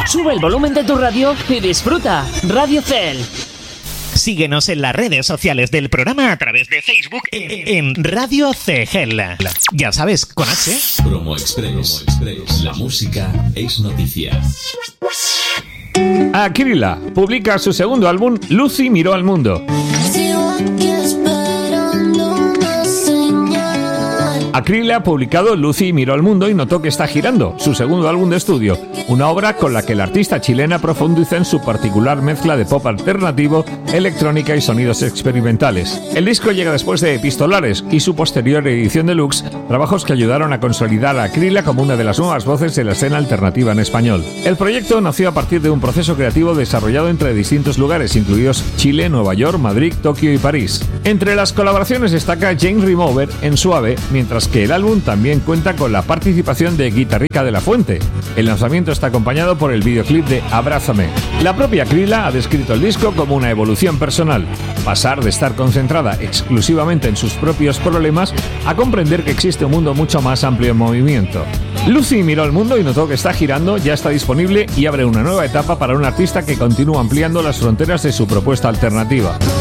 Sube el volumen de tu radio y disfruta. Radio Cel. Síguenos en las redes sociales del programa a través de Facebook en Radio CGEL. Ya sabes, con H. Promo Express. La música es noticia. Acrila publica su segundo álbum, Lucy miró al mundo. Acrila ha publicado Lucy miró al mundo y notó que está girando, su segundo álbum de estudio, una obra con la que la artista chilena profundiza en su particular mezcla de pop alternativo, electrónica y sonidos experimentales. El disco llega después de Epistolares y su posterior edición deluxe, trabajos que ayudaron a consolidar a Acrila como una de las nuevas voces de la escena alternativa en español. El proyecto nació a partir de un proceso creativo desarrollado entre distintos lugares, incluidos Chile, Nueva York, Madrid, Tokio y París. Entre las colaboraciones destaca James Remover en Suave, mientras que el álbum también cuenta con la participación de Guitarrica de la Fuente. El lanzamiento está acompañado por el videoclip de Abrázame. La propia Acrila ha descrito el disco como una evolución personal, pasar de estar concentrada exclusivamente en sus propios problemas a comprender que existe un mundo mucho más amplio en movimiento. Lucy miró al mundo y notó que está girando, ya está disponible y abre una nueva etapa para un artista que continúa ampliando las fronteras de su propuesta alternativa.